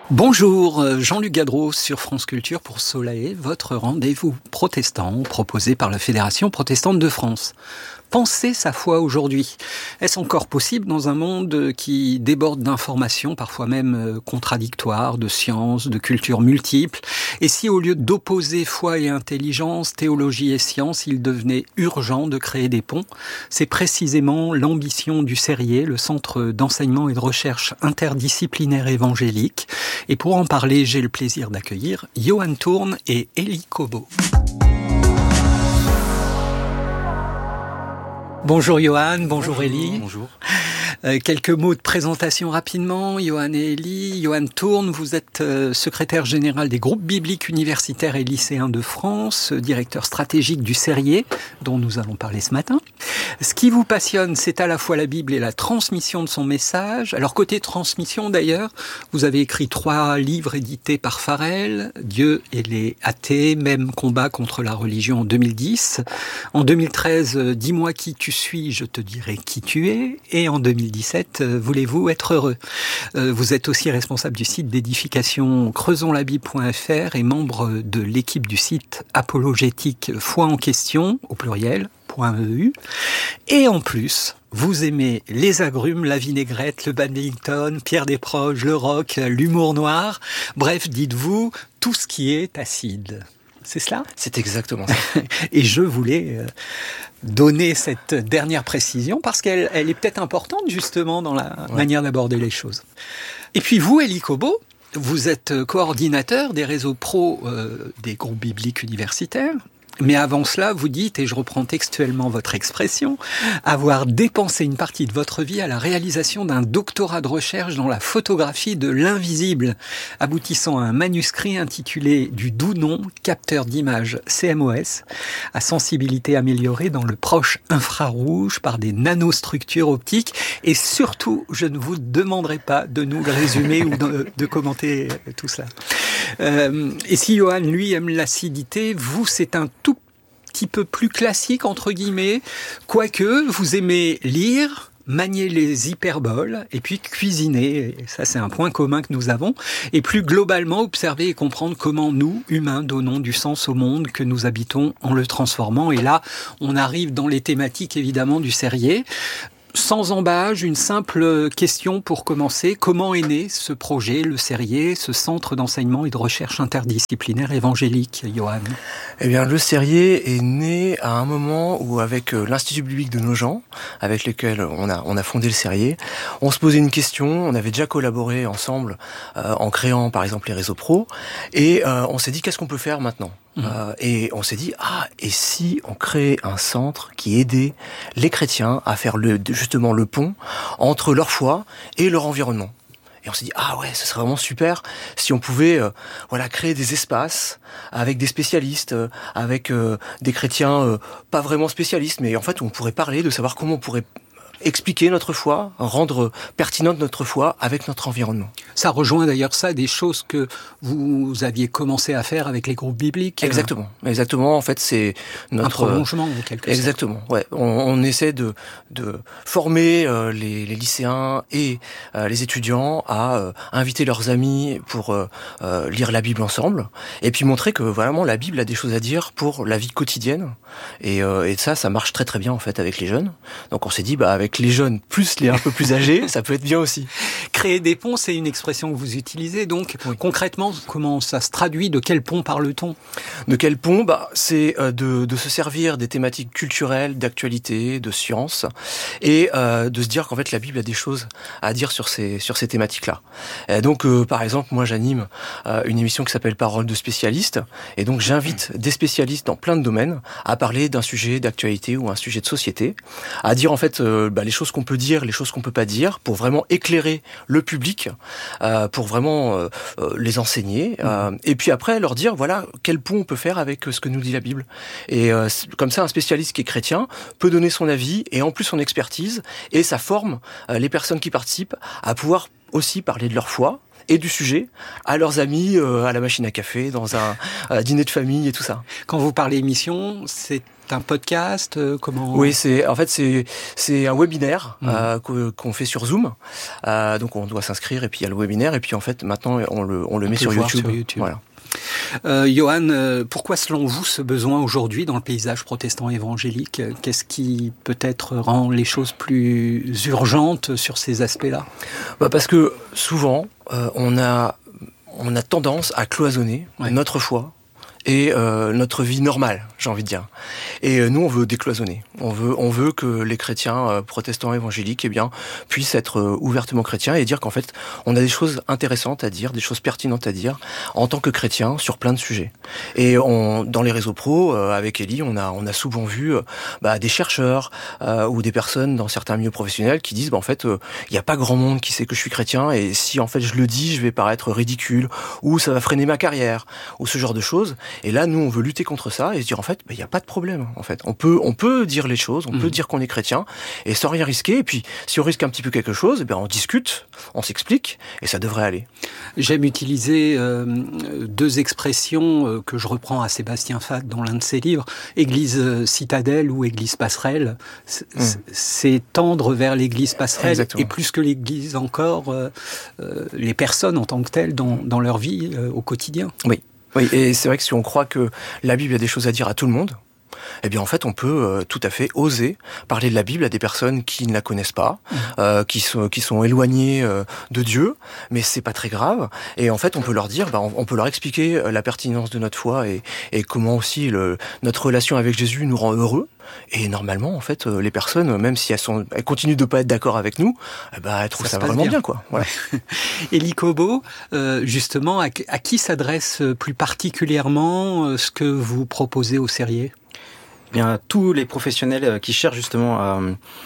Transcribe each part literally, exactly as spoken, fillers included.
Bonjour, Jean-Luc Gadreau sur France Culture pour Soleil, votre rendez-vous protestant proposé par la Fédération protestante de France. Penser sa foi aujourd'hui, est-ce encore possible dans un monde qui déborde d'informations, parfois même contradictoires, de sciences, de cultures multiples? Et si au lieu d'opposer foi et intelligence, théologie et science, il devenait urgent de créer des ponts? C'est précisément l'ambition du CERIer, le Centre d'enseignement et de recherche interdisciplinaire évangélique. Et pour en parler, j'ai le plaisir d'accueillir Johan Tourne et Élie Cobo. Bonjour Johan, bonjour, bonjour Élie. Bonjour. Euh, quelques mots de présentation rapidement. Johan et Élie. Johan Tourne, vous êtes euh, secrétaire général des groupes bibliques universitaires et lycéens de France, directeur stratégique du CERIer, dont nous allons parler ce matin. Ce qui vous passionne, c'est à la fois la Bible et la transmission de son message. Alors côté transmission d'ailleurs, vous avez écrit trois livres édités par Farel, Dieu et les athées, même combat contre la religion en deux mille dix. En deux mille treize, Dis-moi qui tu suis, je te dirai qui tu es. Et en deux mille dix-sept, voulez-vous être heureux? Vous êtes aussi responsable du site d'édification creusons la bible point f r et membre de l'équipe du site apologétique Foi en question, au pluriel, .eu. Et en plus, vous aimez les agrumes, la vinaigrette, le badminton, Pierre Desproges, le rock, l'humour noir. Bref, dites-vous, tout ce qui est acide. C'est cela? C'est exactement ça. Et je voulais donner cette dernière précision parce qu'elle elle est peut-être importante justement dans la ouais. manière d'aborder les choses. Et puis vous, Élie Cobo, vous êtes coordinateur des réseaux pro euh, des groupes bibliques universitaires. Mais avant cela, vous dites, et je reprends textuellement votre expression, avoir dépensé une partie de votre vie à la réalisation d'un doctorat de recherche dans la photographie de l'invisible, aboutissant à un manuscrit intitulé du doux nom capteur d'images C M O S, à sensibilité améliorée dans le proche infrarouge par des nanostructures optiques. Et surtout, je ne vous demanderai pas de nous le résumer ou de, de commenter tout cela. Euh, et si Johan, lui, aime l'acidité, vous, c'est un tout petit peu plus classique, entre guillemets, quoique vous aimez lire, manier les hyperboles, et puis cuisiner. Et ça, c'est un point commun que nous avons. Et plus globalement, observer et comprendre comment nous, humains, donnons du sens au monde que nous habitons en le transformant. Et là, on arrive dans les thématiques, évidemment, du CERIer. Sans embâche, une simple question pour commencer. Comment est né ce projet, le CERIer, ce centre d'enseignement et de recherche interdisciplinaire évangélique, Johan? Eh bien, le CERIer est né à un moment où, avec l'Institut biblique de Nogent, avec lequel on a, on a fondé le CERIer, on se posait une question. On avait déjà collaboré ensemble euh, en créant, par exemple, les réseaux pro. Et euh, on s'est dit, qu'est-ce qu'on peut faire maintenant? Mmh. Euh, et on s'est dit, ah, et si on créait un centre qui aidait les chrétiens à faire le, justement le pont entre leur foi et leur environnement? Et on s'est dit, ah ouais, ce serait vraiment super si on pouvait euh, voilà, créer des espaces avec des spécialistes, euh, avec euh, des chrétiens euh, pas vraiment spécialistes, mais en fait on pourrait parler de savoir comment on pourrait expliquer notre foi, rendre pertinente notre foi avec notre environnement. Ça rejoint d'ailleurs ça, des choses que vous aviez commencé à faire avec les groupes bibliques. Exactement, exactement. En fait, c'est notre un prolongement en quelque sorte. Exactement. Ouais, on, on essaie de de former euh, les, les lycéens et euh, les étudiants à euh, inviter leurs amis pour euh, euh, lire la Bible ensemble, et puis montrer que vraiment la Bible a des choses à dire pour la vie quotidienne. Et, euh, et ça, ça marche très très bien en fait avec les jeunes. Donc on s'est dit, bah avec les jeunes plus les un peu plus âgés, ça peut être bien aussi. Créer des ponts, c'est une expression que vous utilisez. Donc, oui. Concrètement, comment ça se traduit? De quel pont parle-t-on? De quel pont? Bah, c'est de, de se servir des thématiques culturelles, d'actualité, de science, et euh, de se dire qu'en fait, la Bible a des choses à dire sur ces, sur ces thématiques-là. Et donc, euh, par exemple, moi, j'anime euh, une émission qui s'appelle Parole de spécialistes, et donc j'invite des spécialistes dans plein de domaines à parler d'un sujet d'actualité ou un sujet de société, à dire en fait euh, bah, les choses qu'on peut dire, les choses qu'on peut pas dire, pour vraiment éclairer le public, euh, pour vraiment euh, euh, les enseigner, euh, mmh. et puis après leur dire voilà quel pont on peut faire avec ce que nous dit la Bible. Et euh, comme ça, un spécialiste qui est chrétien peut donner son avis et en plus son expertise, et ça forme euh, les personnes qui participent à pouvoir aussi parler de leur foi et du sujet à leurs amis, euh, à la machine à café, dans un euh, dîner de famille et tout ça. Quand vous parlez émission, c'est un podcast, euh, comment? Oui, c'est en fait c'est c'est un webinaire mmh. euh, qu'on, qu'on fait sur Zoom. Euh, donc on doit s'inscrire et puis il y a le webinaire et puis en fait maintenant on le on le on met sur YouTube. sur YouTube. Voilà. Euh, Johan, euh, pourquoi selon vous ce besoin aujourd'hui dans le paysage protestant évangélique? Qu'est-ce qui peut-être rend les choses plus urgentes sur ces aspects-là? Bah parce que souvent euh, on a on a tendance à cloisonner ouais. notre foi et euh, notre vie normale, j'ai envie de dire. Et euh, nous, on veut décloisonner. On veut, on veut que les chrétiens euh, protestants évangéliques, eh bien, puissent être euh, ouvertement chrétiens et dire qu'en fait, on a des choses intéressantes à dire, des choses pertinentes à dire en tant que chrétiens sur plein de sujets. Et on, dans les réseaux pro, euh, avec Ellie, on a, on a souvent vu euh, bah, des chercheurs euh, ou des personnes dans certains milieux professionnels qui disent, bah, en fait, il euh, n'y a pas grand monde qui sait que je suis chrétien et si en fait je le dis, je vais paraître ridicule ou ça va freiner ma carrière ou ce genre de choses. Et là, nous, on veut lutter contre ça et se dire, en fait, il bah, n'y a pas de problème. En fait, on peut, on peut dire les choses, on mmh. peut dire qu'on est chrétien et sans rien risquer. Et puis, si on risque un petit peu quelque chose, eh bien, on discute, on s'explique et ça devrait aller. J'aime utiliser euh, deux expressions euh, que je reprends à Sébastien Fath dans l'un de ses livres. Église euh, citadelle ou église passerelle. C'est, mmh. c'est tendre vers l'église passerelle. Exactement. Et plus que l'église encore, euh, euh, les personnes en tant que telles dans, dans leur vie euh, au quotidien. Oui. Oui, et c'est vrai que si on croit que la Bible a des choses à dire à tout le monde, eh bien en fait on peut euh, tout à fait oser parler de la Bible à des personnes qui ne la connaissent pas, mmh. euh, qui sont qui sont éloignées euh, de Dieu, mais c'est pas très grave. Et en fait on peut leur dire, bah, on, on peut leur expliquer la pertinence de notre foi et, et comment aussi le, notre relation avec Jésus nous rend heureux. Et normalement, en fait, les personnes, même si elles sont, elles continuent de pas être d'accord avec nous, eh ben, elles trouvent ça, ça vraiment bien, bien quoi. Voilà. Ellie Cobbo, euh, justement, à, à qui s'adresse plus particulièrement euh, ce que vous proposez au Cérier? Bien, tous les professionnels qui cherchent justement à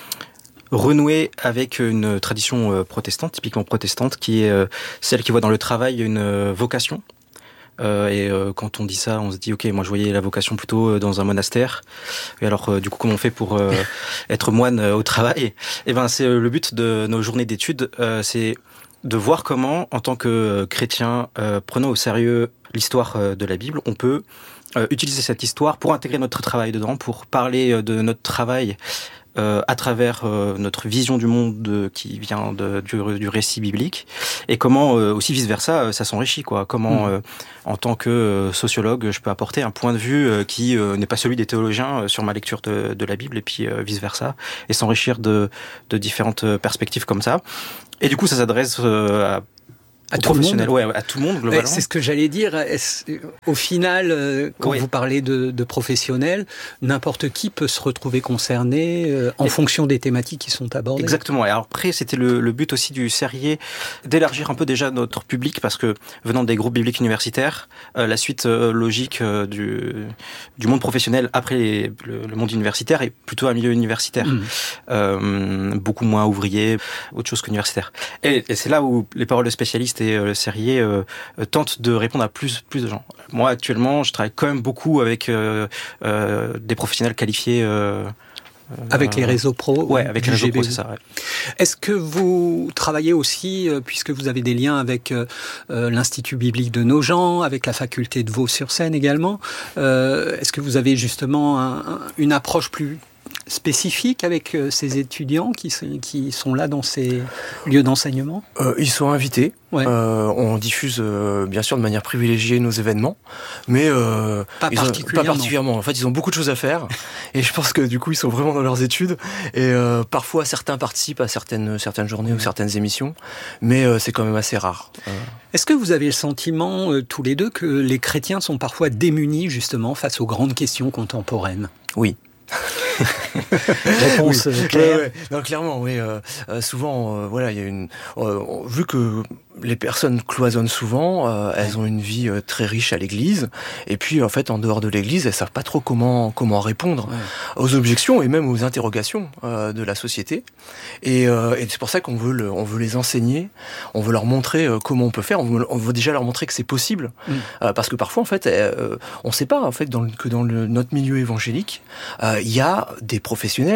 renouer avec une tradition protestante, typiquement protestante, qui est celle qui voit dans le travail une vocation. Euh, et euh, quand on dit ça, on se dit ok, moi je voyais la vocation plutôt dans un monastère. Et alors euh, du coup, comment on fait pour euh, être moine euh, au travail? Et ben c'est euh, le but de nos journées d'études, euh, c'est de voir comment, en tant que chrétien, euh, prenant au sérieux l'histoire euh, de la Bible, on peut euh, utiliser cette histoire pour intégrer notre travail dedans, pour parler de notre travail Euh, à travers euh, notre vision du monde de, qui vient de, du, du récit biblique, et comment euh, aussi vice versa euh, ça s'enrichit quoi. Comment mmh. euh, en tant que euh, sociologue je peux apporter un point de vue euh, qui euh, n'est pas celui des théologiens euh, sur ma lecture de, de la Bible, et puis euh, vice versa, et s'enrichir de, de différentes perspectives comme ça. Et du coup ça s'adresse euh, à À tout, le monde. Ouais, à tout le monde, globalement. C'est ce que j'allais dire. Au final, quand oui. vous parlez de, de professionnels, n'importe qui peut se retrouver concerné euh, en Et fonction des thématiques qui sont abordées. Exactement. Et alors après, c'était le, le but aussi du Cérier, d'élargir un peu déjà notre public, parce que venant des groupes bibliques universitaires, euh, la suite euh, logique euh, du, du monde professionnel après les, le, le monde universitaire est plutôt un milieu universitaire. Mmh. Euh, beaucoup moins ouvrier, autre chose qu'universitaire. Et, et c'est là où les paroles de spécialistes et le Cérier euh, tente de répondre à plus plus de gens. Moi actuellement, je travaille quand même beaucoup avec euh, euh, des professionnels qualifiés. Euh, avec les réseaux pro. Ouais, avec les réseaux pro, c'est ça. Ouais. Est-ce que vous travaillez aussi, puisque vous avez des liens avec euh, l'Institut biblique de Nogent, avec la faculté de Vaux-sur-Seine également, euh, est-ce que vous avez justement un, un, une approche plus spécifique avec ces étudiants qui, qui sont là dans ces lieux d'enseignement? euh, Ils sont invités. Ouais. Euh, on diffuse euh, bien sûr de manière privilégiée nos événements, mais euh, pas, ils particulièrement. Ont, pas particulièrement. En fait, ils ont beaucoup de choses à faire, et je pense que du coup, ils sont vraiment dans leurs études. Et euh, parfois, certains participent à certaines certaines journées mmh. ou certaines émissions, mais euh, c'est quand même assez rare. Euh... Est-ce que vous avez le sentiment euh, tous les deux que les chrétiens sont parfois démunis justement face aux grandes questions contemporaines? Oui. Réponse oui. claire. Ouais, ouais. Non, clairement, oui. Euh, euh, souvent, euh, voilà, il y a une. Euh, vu que les personnes cloisonnent souvent, euh, elles ont une vie euh, très riche à l'église, et puis en fait, en dehors de l'église, elles savent pas trop comment comment répondre ouais. aux objections et même aux interrogations euh, de la société. Et, euh, et c'est pour ça qu'on veut le, on veut les enseigner, on veut leur montrer euh, comment on peut faire. On veut, on veut déjà leur montrer que c'est possible, mm. euh, parce que parfois, en fait, euh, on sait pas en fait dans le, que dans le, notre milieu évangélique, il euh, y a des professionnels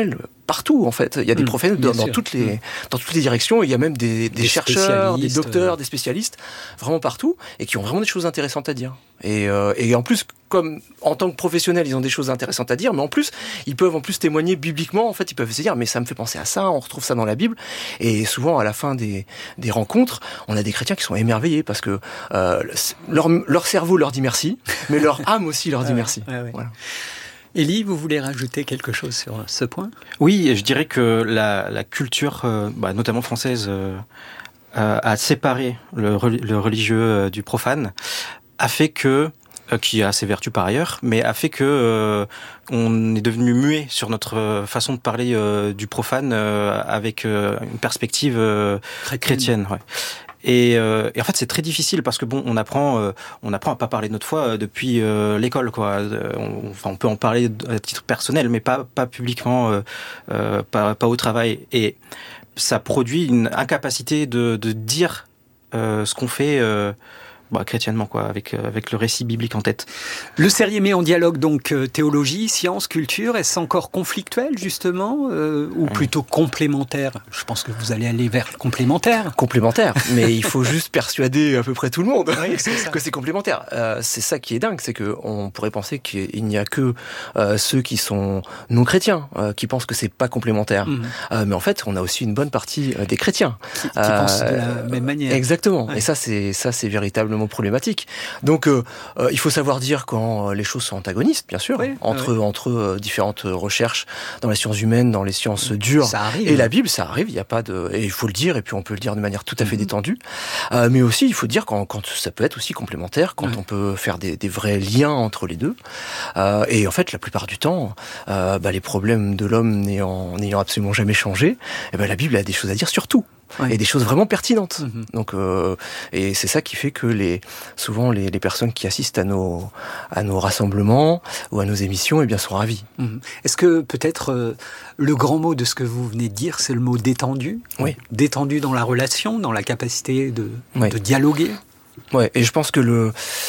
partout en fait. Il y a des mmh, professionnels dans, dans toutes les, dans toutes les directions. Il y a même des, des, des chercheurs, des docteurs, des spécialistes, vraiment partout, et qui ont vraiment des choses intéressantes à dire. Et, euh, et en plus, comme en tant que professionnels, ils ont des choses intéressantes à dire, mais en plus, ils peuvent en plus témoigner bibliquement. En fait, ils peuvent se dire, mais ça me fait penser à ça. On retrouve ça dans la Bible. Et souvent, à la fin des, des rencontres, on a des chrétiens qui sont émerveillés parce que euh, leur, leur cerveau leur dit merci, mais leur âme aussi leur dit ouais, merci. Ouais, ouais. Voilà. Élie, vous voulez rajouter quelque chose sur ce point ? Oui, je dirais que la, la culture, euh, bah, notamment française, euh, euh, a séparé le, le religieux euh, du profane, a fait que, euh, qui a ses vertus par ailleurs, mais a fait que euh, on est devenu muet sur notre façon de parler euh, du profane euh, avec euh, une perspective euh, chrétienne. chrétienne ouais. Et, euh, et en fait, c'est très difficile parce que bon, on apprend, euh, on apprend à pas parler de notre foi euh, depuis euh, l'école, quoi. On, enfin, on peut en parler à titre personnel, mais pas pas publiquement, euh, euh, pas pas au travail. Et ça produit une incapacité de de dire euh, ce qu'on fait. Euh, Bah, chrétiennement, quoi, avec, euh, avec le récit biblique en tête. Le Cérier met en dialogue donc euh, théologie, science, culture. Est-ce encore conflictuel, justement, euh, ou plutôt complémentaire ? Je pense que vous allez aller vers le complémentaire. Complémentaire, mais il faut juste persuader à peu près tout le monde oui, c'est que c'est complémentaire. Euh, c'est ça qui est dingue, c'est qu'on pourrait penser qu'il n'y a que euh, ceux qui sont non chrétiens euh, qui pensent que c'est pas complémentaire. Mmh. Euh, mais en fait, on a aussi une bonne partie des chrétiens qui, qui euh, pensent de la même manière. Exactement. Ouais. Et ça, c'est ça, c'est véritablement problématique. Donc, euh, euh, il faut savoir dire quand les choses sont antagonistes, bien sûr, oui, entre oui. entre euh, différentes recherches dans les sciences humaines, dans les sciences dures, ça arrive, et la Bible, ça arrive. Il y a pas de, et il faut le dire, et puis on peut le dire de manière tout à fait mm-hmm. détendue. Euh, mais aussi, il faut dire quand, quand ça peut être aussi complémentaire, quand ouais. on peut faire des, des vrais liens entre les deux. Euh, et en fait, la plupart du temps, euh, bah, les problèmes de l'homme n'ayant n'ayant absolument jamais changé, et ben la Bible a des choses à dire sur tout. Ouais. Et des choses vraiment pertinentes. Mm-hmm. Donc, euh, et c'est ça qui fait que les, souvent les, les personnes qui assistent à nos, à nos rassemblements ou à nos émissions, eh bien, sont ravies. Mm-hmm. Est-ce que peut-être euh, le grand mot de ce que vous venez de dire, c'est le mot détendu ? Oui. Détendu dans la relation, dans la capacité de, oui. de dialoguer ? Ouais. Et je pense que le,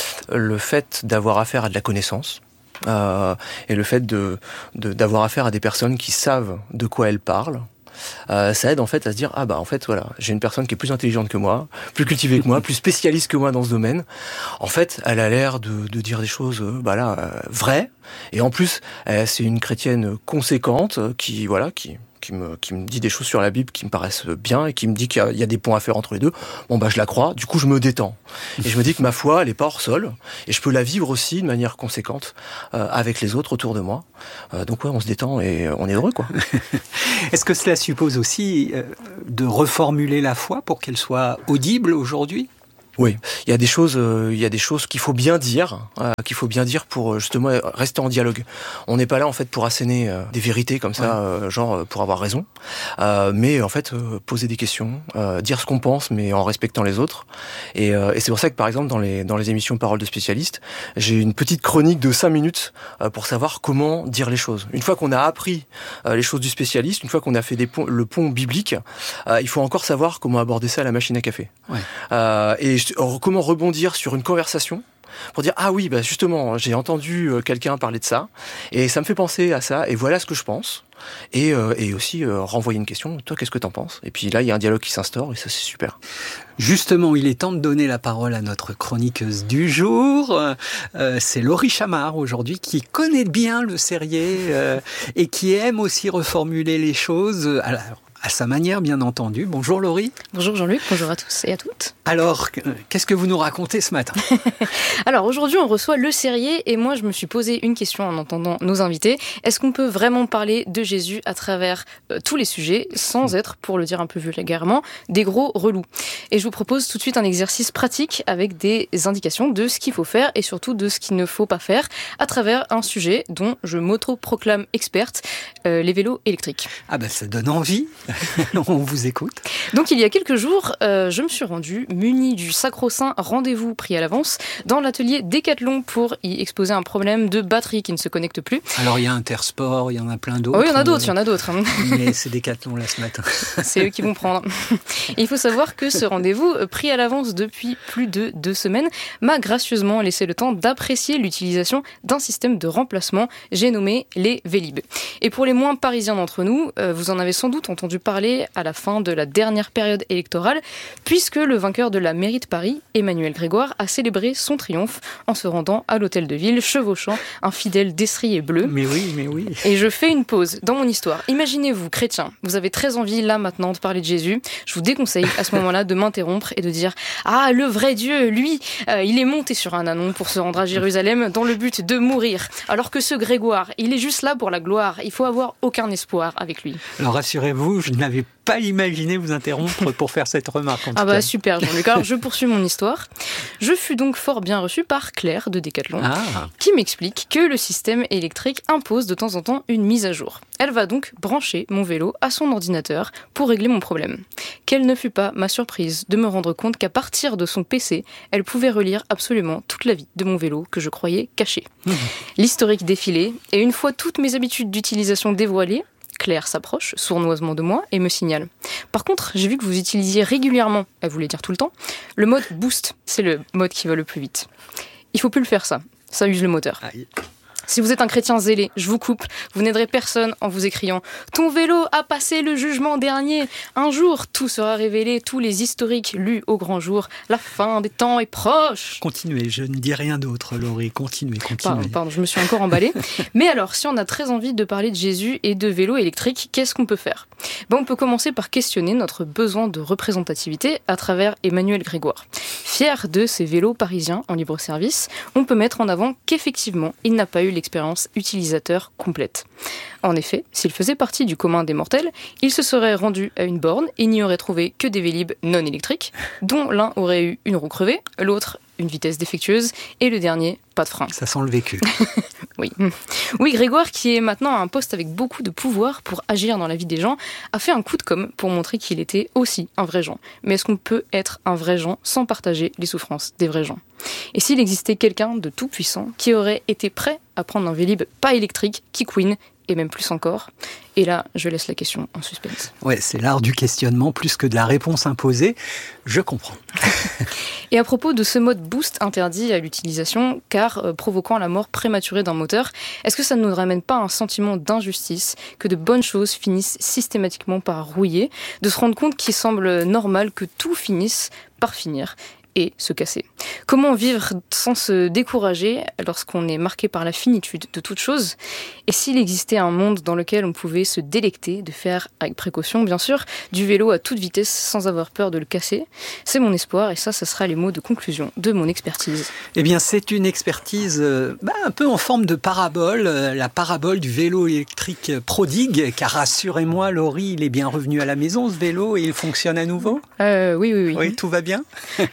le fait d'avoir affaire à de la connaissance, euh, et le fait de, de, d'avoir affaire à des personnes qui savent de quoi elles parlent, Euh, ça aide en fait à se dire ah bah en fait voilà, j'ai une personne qui est plus intelligente que moi, plus cultivée que moi, plus spécialiste que moi dans ce domaine. En fait, elle a l'air de, de dire des choses euh, bah là euh, vraies, et en plus euh, c'est une chrétienne conséquente euh, qui voilà qui qui me qui me dit des choses sur la Bible qui me paraissent bien et qui me dit qu'il y a, il y a des ponts à faire entre les deux. Bon bah je la crois, du coup je me détends et je me dis que ma foi elle est pas hors sol et je peux la vivre aussi de manière conséquente euh, avec les autres autour de moi. Euh, donc ouais, on se détend et on est heureux quoi. Est-ce que cela suppose aussi euh, de reformuler la foi pour qu'elle soit audible aujourd'hui ? Oui, il y a des choses, euh, il y a des choses qu'il faut bien dire, euh, qu'il faut bien dire pour justement rester en dialogue. On n'est pas là en fait pour asséner euh, des vérités comme ça, ouais. euh, genre pour avoir raison, euh, mais en fait euh, poser des questions, euh, dire ce qu'on pense, mais en respectant les autres. Et, euh, et c'est pour ça que par exemple dans les dans les émissions Paroles de spécialistes, j'ai une petite chronique de cinq minutes euh, pour savoir comment dire les choses. Une fois qu'on a appris euh, les choses du spécialiste, une fois qu'on a fait des ponts, le pont biblique, euh, il faut encore savoir comment aborder ça à la machine à café. Ouais. Euh, et comment rebondir sur une conversation pour dire ah oui bah justement j'ai entendu quelqu'un parler de ça et ça me fait penser à ça et voilà ce que je pense et, euh, et aussi euh, renvoyer une question, toi qu'est-ce que t'en penses, et puis là il y a un dialogue qui s'instaure et ça c'est super. Justement, il est temps de donner la parole à notre chroniqueuse du jour. Euh, c'est Laurie Chamard aujourd'hui qui connaît bien le Cérier euh, et qui aime aussi reformuler les choses. Alors, à sa manière, bien entendu. Bonjour Laurie. Bonjour Jean-Luc, bonjour à tous et à toutes. Alors, qu'est-ce que vous nous racontez ce matin ? Alors aujourd'hui, on reçoit le Cérier et moi, je me suis posé une question en entendant nos invités. Est-ce qu'on peut vraiment parler de Jésus à travers euh, tous les sujets sans être, pour le dire un peu vulgairement, des gros relous ? Et je vous propose tout de suite un exercice pratique avec des indications de ce qu'il faut faire et surtout de ce qu'il ne faut pas faire à travers un sujet dont je m'auto-proclame experte, euh, les vélos électriques. Ah ben, ça donne envie. On vous écoute. Donc il y a quelques jours, euh, je me suis rendue munie du sacro-saint rendez-vous pris à l'avance dans l'atelier Décathlon pour y exposer un problème de batterie qui ne se connecte plus. Alors il y a Intersport, il y en a plein d'autres. Oh, il y en a d'autres, il y en a d'autres. Mais c'est Décathlon là ce matin. C'est eux qui vont prendre. Et il faut savoir que ce rendez-vous, pris à l'avance depuis plus de deux semaines, m'a gracieusement laissé le temps d'apprécier l'utilisation d'un système de remplacement, j'ai nommé les Vélib. Et pour les moins parisiens d'entre nous, euh, vous en avez sans doute entendu parler à la fin de la dernière période électorale, puisque le vainqueur de la mairie de Paris, Emmanuel Grégoire, a célébré son triomphe en se rendant à l'hôtel de ville, chevauchant un fidèle destrier bleu. Mais oui, mais oui. Et je fais une pause dans mon histoire. Imaginez-vous, chrétien, vous avez très envie là maintenant de parler de Jésus. Je vous déconseille à ce moment-là de m'interrompre et de dire « Ah, le vrai Dieu, lui, euh, il est monté sur un anon pour se rendre à Jérusalem dans le but de mourir. Alors que ce Grégoire, il est juste là pour la gloire. Il faut avoir aucun espoir avec lui. » Alors rassurez-vous, je n'avais pas imaginé vous interrompre pour faire cette remarque. En ah tout bah cas. Super Jean-Luc. Alors je poursuis mon histoire. Je fus donc fort bien reçu par Claire de Décathlon ah. qui m'explique que le système électrique impose de temps en temps une mise à jour. Elle va donc brancher mon vélo à son ordinateur pour régler mon problème. Quelle ne fut pas ma surprise de me rendre compte qu'à partir de son P C, elle pouvait relire absolument toute la vie de mon vélo que je croyais cachée. Mmh. L'historique défilé, et une fois toutes mes habitudes d'utilisation dévoilées, Claire s'approche sournoisement de moi et me signale. Par contre, j'ai vu que vous utilisiez régulièrement, elle voulait dire tout le temps, le mode boost. C'est le mode qui va le plus vite. Il faut plus le faire ça, ça use le moteur. Aïe. Si vous êtes un chrétien zélé, je vous coupe, vous n'aiderez personne en vous écriant « Ton vélo a passé le jugement dernier. Un jour, tout sera révélé, tous les historiques lus au grand jour. La fin des temps est proche. » Continuez, je ne dis rien d'autre, Laurie. Continuez, continuez. Pardon, pardon, je me suis encore emballée. Mais alors, si on a très envie de parler de Jésus et de vélo électrique, qu'est-ce qu'on peut faire ? Ben, on peut commencer par questionner notre besoin de représentativité à travers Emmanuel Grégoire. Fier de ses vélos parisiens en libre service, on peut mettre en avant qu'effectivement, il n'a pas eu l'expérience utilisateur complète. En effet, s'il faisait partie du commun des mortels, il se serait rendu à une borne et n'y aurait trouvé que des Vélib non électriques, dont l'un aurait eu une roue crevée, l'autre une vitesse défectueuse et le dernier, pas de frein. Ça sent le vécu. Oui. Oui, Grégoire, qui est maintenant à un poste avec beaucoup de pouvoir pour agir dans la vie des gens, a fait un coup de com' pour montrer qu'il était aussi un vrai Jean. Mais est-ce qu'on peut être un vrai Jean sans partager les souffrances des vrais gens ? Et s'il existait quelqu'un de tout puissant qui aurait été prêt à prendre un Vélib pas électrique, qui couine, et même plus encore. Et là, je laisse la question en suspense. Ouais, c'est l'art du questionnement plus que de la réponse imposée. Je comprends. Et à propos de ce mode boost interdit à l'utilisation, car euh, provoquant la mort prématurée d'un moteur, est-ce que ça ne nous ramène pas un sentiment d'injustice, que de bonnes choses finissent systématiquement par rouiller, de se rendre compte qu'il semble normal que tout finisse par finir et se casser. Comment vivre sans se décourager lorsqu'on est marqué par la finitude de toute chose ? Et s'il existait un monde dans lequel on pouvait se délecter de faire, avec précaution bien sûr, du vélo à toute vitesse sans avoir peur de le casser ? C'est mon espoir et ça, ça sera les mots de conclusion de mon expertise. Eh bien, c'est une expertise euh, bah, un peu en forme de parabole, euh, la parabole du vélo électrique prodigue, car rassurez-moi, Laurie, il est bien revenu à la maison, ce vélo, et il fonctionne à nouveau ? euh, Oui, oui, oui. Oui, tout va bien ?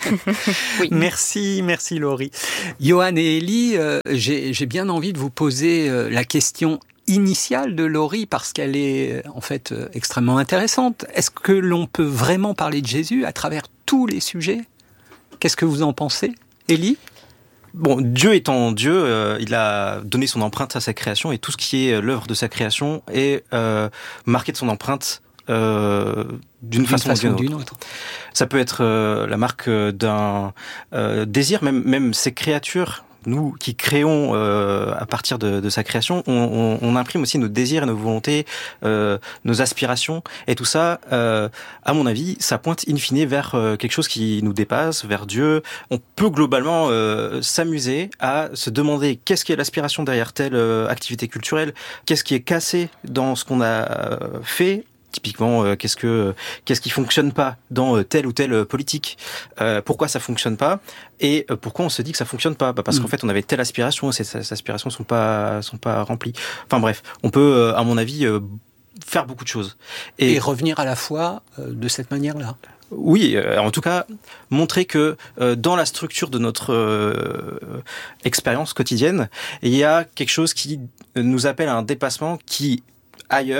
Oui. Merci, merci Laurie. Johan et Élie, euh, j'ai, j'ai bien envie de vous poser euh, la question initiale de Laurie parce qu'elle est euh, en fait euh, extrêmement intéressante. Est-ce que l'on peut vraiment parler de Jésus à travers tous les sujets ? Qu'est-ce que vous en pensez, Élie ? Bon, Dieu étant Dieu, euh, il a donné son empreinte à sa création et tout ce qui est l'œuvre de sa création est euh, marqué de son empreinte Euh, d'une, d'une façon, façon ou d'une, d'une autre. autre. Ça peut être euh, la marque d'un euh, désir, même, même ces créatures, nous qui créons euh, à partir de, de sa création, on, on, on imprime aussi nos désirs, nos volontés, euh, nos aspirations, et tout ça, euh, à mon avis, ça pointe in fine vers euh, quelque chose qui nous dépasse, vers Dieu. On peut globalement euh, s'amuser à se demander qu'est-ce qui est l'aspiration derrière telle euh, activité culturelle, qu'est-ce qui est cassé dans ce qu'on a euh, fait. Typiquement, euh, qu'est-ce que qu'est-ce qui fonctionne pas dans euh, telle ou telle politique ? euh, Pourquoi ça fonctionne pas ? Et euh, pourquoi on se dit que ça fonctionne pas ? Bah parce mmh. qu'en fait, on avait telle aspiration, et ces, ces aspirations sont pas sont pas remplies. Enfin bref, on peut, euh, à mon avis, euh, faire beaucoup de choses et, et revenir à la foi euh, de cette manière-là. Oui, euh, en tout cas, montrer que euh, dans la structure de notre euh, expérience quotidienne, il y a quelque chose qui nous appelle à un dépassement qui ailleurs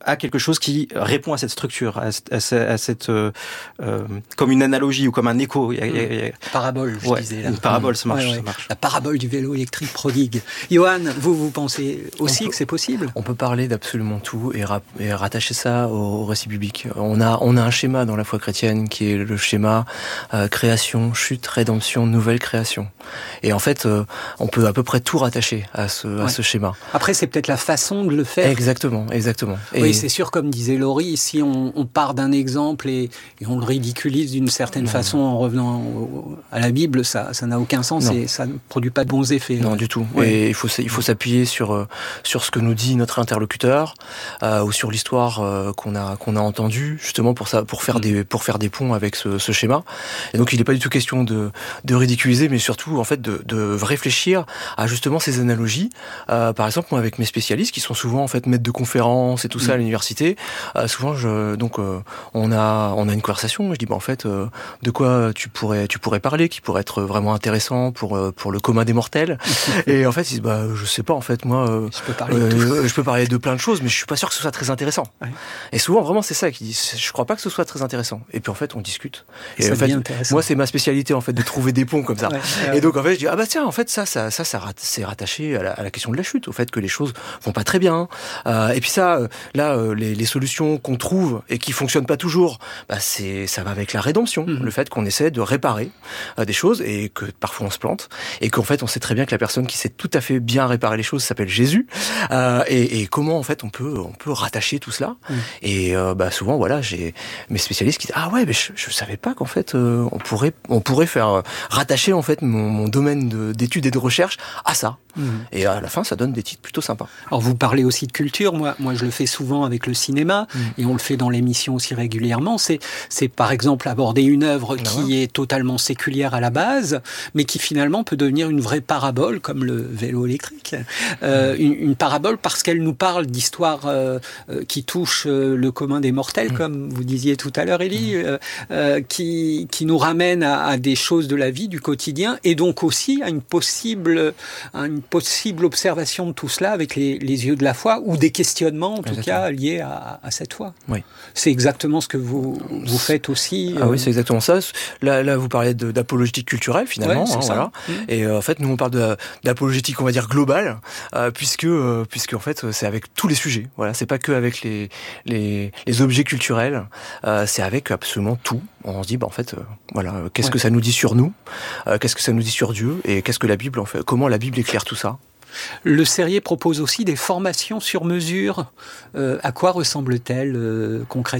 a quelque chose qui répond à cette structure, à, à, à cette euh, euh, comme une analogie ou comme un écho. Il y a, il y a... Parabole, je ouais, disais. Là. Une parabole, ça marche, ouais, ouais. ça marche. La parabole du vélo électrique prodigue. Johan, vous, vous pensez aussi peut, que c'est possible? On peut parler d'absolument tout et, ra- et rattacher ça au, au récit biblique. On a, on a un schéma dans la foi chrétienne qui est le schéma euh, création, chute, rédemption, nouvelle création. Et en fait, euh, on peut à peu près tout rattacher à ce, ouais. à ce schéma. Après, c'est peut-être la façon de le faire. Exactement, exactement. Et oui, c'est sûr, comme disait Laurie, si on, on part d'un exemple et, et on le ridiculise d'une certaine non. façon en revenant au, à la Bible, ça, ça n'a aucun sens non. et ça ne produit pas de bons effets. Non, du tout. Ouais. Et il faut, il faut s'appuyer sur, sur ce que nous dit notre interlocuteur euh, ou sur l'histoire euh, qu'on a, qu'on a entendue, justement pour ça, pour faire mmh. des, pour faire des ponts avec ce, ce schéma. Et donc, il n'est pas du tout question de, de ridiculiser, mais surtout, en fait, de, de réfléchir à justement ces analogies. Euh, par exemple, moi, avec mes spécialistes, qui sont souvent en fait maîtres de conférences et tout mmh. ça à l'université, euh, souvent, je, donc, euh, on a, on a une conversation. Je dis, bah, en fait, euh, de quoi tu pourrais, tu pourrais parler, qui pourrait être vraiment intéressant pour, euh, pour le commun des mortels. Et en fait, ils disent, bah, je sais pas, en fait, moi, euh, je peux parler, euh, je peux parler de plein de choses, mais je suis pas sûr que ce soit très intéressant. Ouais. Et souvent, vraiment, c'est ça qu'ils disent. Je crois pas que ce soit très intéressant. Et puis, en fait, on discute. Et, et en fait, moi, c'est ma spécialité, en fait, de trouver des ponts comme ça. Ouais, ouais. Et donc, en fait, je dis, ah bah tiens, en fait, ça, ça, ça, ça, c'est rattaché à la, à la question de la chute, au fait que les choses vont pas très bien. Euh, et puis ça, euh, là, euh, les, les solutions qu'on trouve et qui fonctionnent pas toujours, bah, c'est, ça va avec la rédemption, mmh. le fait qu'on essaie de réparer euh, des choses et que parfois on se plante et qu'en fait, on sait très bien que la personne qui sait tout à fait bien réparer les choses s'appelle Jésus. Euh, et, et comment en fait on peut, on peut rattacher tout cela. Mmh. Et euh, bah souvent, voilà, j'ai mes spécialistes qui disent ah ouais, mais je, je savais pas qu'en fait euh, on pourrait, on pourrait faire euh, rattacher en fait mon, mon domaine de, d'études et de recherche à ça. Mmh. Et à la fin, ça donne des titres plutôt sympas. Alors vous parlez aussi de culture. Moi, moi, je le fais souvent avec le cinéma mmh. et on le fait dans l'émission aussi régulièrement. C'est, c'est par exemple aborder une œuvre ah qui ouais. est totalement séculière à la base, mais qui finalement peut devenir une vraie parabole, comme le vélo électrique. Euh, mmh. une, une parabole parce qu'elle nous parle d'histoires euh, euh, qui touchent euh, le commun des mortels, mmh. comme vous disiez tout à l'heure, Élie, mmh. euh, euh, qui, qui nous ramène à, à des choses de la vie, du quotidien, et donc aussi à une possible, à une possible observation de tout cela avec les, les yeux de la foi, ou des questionnements, en tout exactement. Cas, liés à, à cette foi. Oui. C'est exactement ce que vous, vous faites aussi. Ah euh... oui, c'est exactement ça. Là, là vous parlez de, d'apologétique culturelle, finalement. Ouais, hein, voilà. Mmh. Et euh, en fait, nous, on parle de, d'apologétique, on va dire, globale, euh, puisque, euh, puisque, en fait, c'est avec tous les sujets. Voilà, c'est pas que avec les, les, les objets culturels, euh, c'est avec absolument tout. On se dit, bah, en fait, euh, voilà, qu'est-ce ouais. que ça nous dit sur nous, euh, qu'est-ce que ça nous dit sur Dieu, et qu'est-ce que la Bible, en fait, comment la Bible éclaire tout ça. Le Serrier propose aussi des formations sur mesure. Euh, à quoi ressemble-t-elle euh, concrètement ?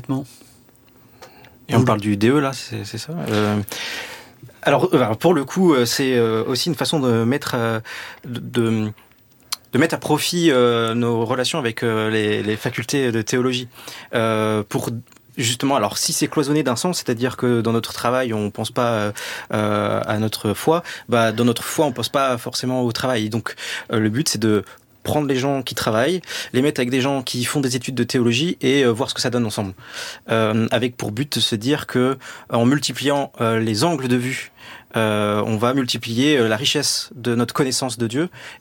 Et on parle du D E là, c'est, c'est ça euh... Alors, pour le coup, c'est aussi une façon de mettre, de, de mettre à profit nos relations avec les, les facultés de théologie. Pour justement, alors si c'est cloisonné d'un sens, c'est-à-dire que dans notre travail, on pense pas euh, à notre foi, bah dans notre foi, on pense pas forcément au travail. Donc, euh, le but, c'est de prendre les gens qui travaillent, les mettre avec des gens qui font des études de théologie et euh, voir ce que ça donne ensemble. Euh, avec pour but de se dire que en multipliant euh, les angles de vue, euh, on va multiplier euh, la richesse de notre connaissance de Dieu